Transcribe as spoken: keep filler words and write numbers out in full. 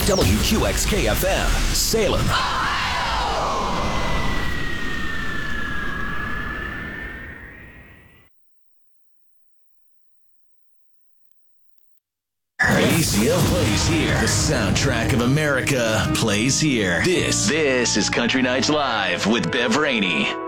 W Q X K F M, Salem. A C L plays here. The soundtrack of America plays here. This, this is Country Nights Live with Bev Rainey.